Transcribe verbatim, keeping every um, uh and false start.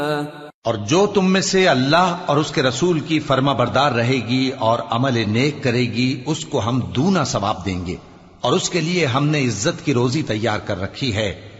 और जो तुम में से अल्लाह और उसके रसूल की फर्मा बरदार रहेगी और अमल नेक करेगी, उसको हम दूना सवाब देंगे और उसके लिए हमने इज्जत की रोजी तैयार कर रखी है।